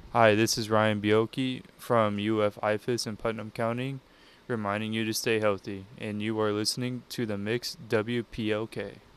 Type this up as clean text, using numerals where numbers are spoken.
Hi, this is Ryan Bioki from UF IFAS in Putnam County, reminding you to stay healthy, and you are listening to the Mix WPLK.